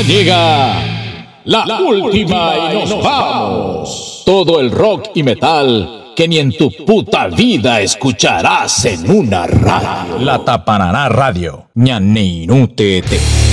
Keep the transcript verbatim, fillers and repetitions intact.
Ya llega la, la última y nos, y nos vamos. Todo el rock y metal que ni en tu puta vida escucharás en una radio. La Tapanará Radio. Ñaninutete.